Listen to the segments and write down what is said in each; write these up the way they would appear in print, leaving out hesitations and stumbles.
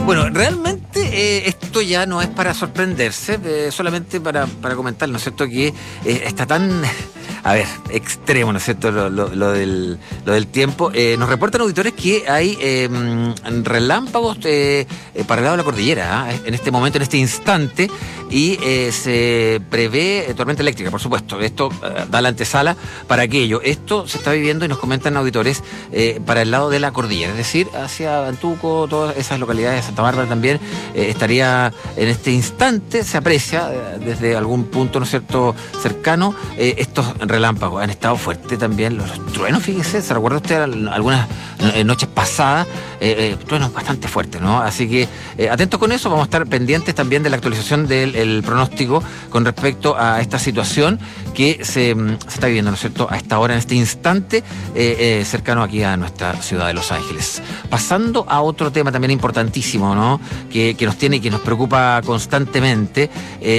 Bueno, realmente esto ya no es para sorprenderse, solamente para comentar, ¿no es cierto?, que está tan... A ver, extremo, ¿no es cierto?, lo del tiempo. Nos reportan auditores que hay relámpagos para el lado de la cordillera, en este momento, en este instante, y se prevé tormenta eléctrica, por supuesto. Esto da la antesala para aquello. Esto se está viviendo, y nos comentan auditores, para el lado de la cordillera, es decir, hacia Antuco, todas esas localidades, Santa Bárbara también, estaría en este instante, se aprecia desde algún punto, ¿no es cierto?, cercano, estos relámpagos. Han estado fuertes también los truenos, fíjese, ¿se recuerda usted algunas noches pasadas? Truenos bastante fuertes, ¿no? Así que atentos con eso, vamos a estar pendientes también de la actualización del pronóstico con respecto a esta situación que se está viviendo, ¿no es cierto?, a esta hora, en este instante, cercano aquí a nuestra ciudad de Los Ángeles. Pasando a otro tema también importantísimo, ¿no?, que nos tiene y que nos preocupa constantemente,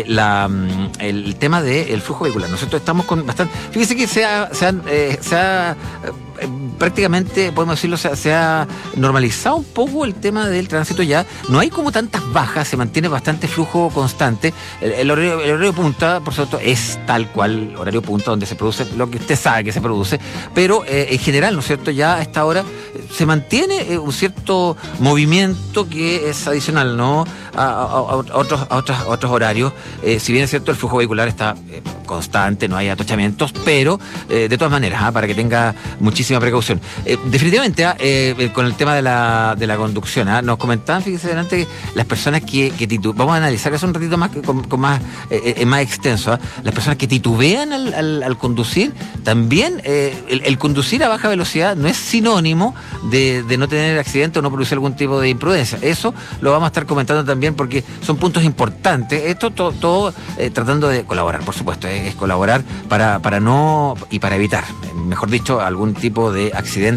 el tema del flujo vehicular. Nosotros estamos con bastante... Fíjese que se ha prácticamente, podemos decirlo, se ha normalizado un poco el tema del tránsito ya. No hay como tantas bajas, se mantiene bastante flujo constante. El horario punta, por supuesto, es tal cual horario punta, donde se produce lo que usted sabe que se produce, pero en general, ¿no es cierto?, ya a esta hora se mantiene un cierto movimiento que es adicional, ¿no?, a otros horarios. Si bien es cierto, el flujo vehicular está constante, no hay atochamientos, pero de todas maneras, para que tenga muchísima precaución. Definitivamente, con el tema de la conducción, nos comentaban, fíjese delante, las personas que vamos a analizar eso un ratito más, con más extenso, las personas que titubean al conducir, también el conducir a baja velocidad no es sinónimo de no tener accidente o no producir algún tipo de imprudencia. Eso lo vamos a estar comentando también, porque son puntos importantes. Esto todo tratando de colaborar, por supuesto, es colaborar para no, y para evitar, mejor dicho, algún tipo de accidente